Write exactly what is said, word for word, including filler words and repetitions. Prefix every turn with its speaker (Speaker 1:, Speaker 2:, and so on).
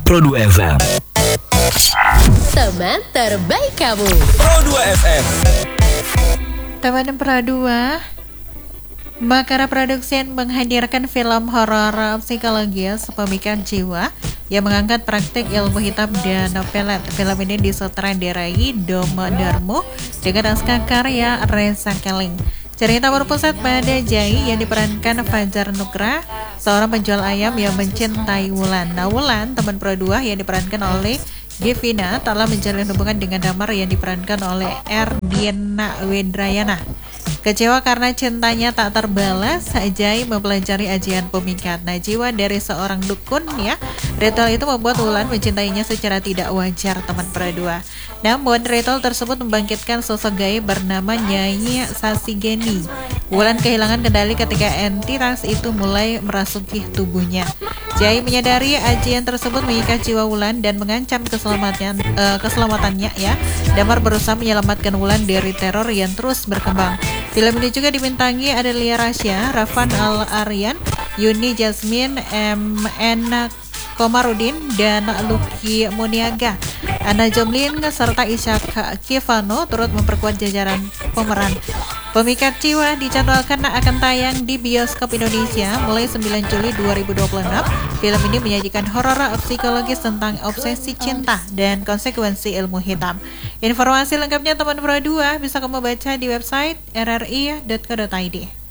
Speaker 1: Pro dua F M.
Speaker 2: Teman terbaik kamu.
Speaker 3: Pro dua F M.
Speaker 4: Teman Pro dua, Makara Production menghadirkan film horor psikologis pemikat jiwa yang mengangkat praktik ilmu hitam dan pelet. Film ini disutradarai Domo Darmo dengan naskah karya Reza Keling. Cerita berpusat pada Jai yang diperankan Fajar Nugra, seorang penjual ayam yang mencintai Wulan. Nah, Wulan, teman Pro dua yang diperankan oleh Devina, telah menjalin hubungan dengan Damar yang diperankan oleh Erdina Wedrayana. Kecewa karena cintanya tak terbalas, Jai mempelajari ajian pemikat. Nah, jiwa dari seorang dukun ya. Ritual itu membuat Wulan mencintainya secara tidak wajar, teman Pro dua. Namun, ritual tersebut membangkitkan sosok gaib bernama Nyai Sasigeni. Wulan kehilangan kendali ketika entitas itu mulai merasuki tubuhnya. Jai menyadari ajian tersebut mengikat jiwa Wulan dan mengancam keselamatan uh, keselamatannya ya. Damar berusaha menyelamatkan Wulan dari teror yang terus berkembang. Film ini juga dibintangi Adelia Rasya, Rafan Al-Aryan, Yuni Jasmine, M N Komarudin, dan Lucky Muniaga. Ana Jomlin serta Ishak Kivano turut memperkuat jajaran pemeran. Pemikat Jiwa dijadwalkan akan tayang di bioskop Indonesia mulai sembilan Juli dua ribu dua puluh enam. Film ini menyajikan horor psikologis tentang obsesi cinta dan konsekuensi ilmu hitam. Informasi lengkapnya teman Pro dua bisa kamu baca di website r r i dot co dot i d.